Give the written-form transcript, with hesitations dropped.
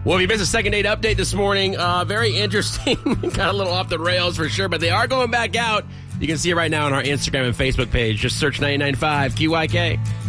Well, if you missed a second date update this morning, very interesting. Got a little off the rails for sure, but they are going back out. You can see it right now on our Instagram and Facebook page. Just search 99.5 QYK.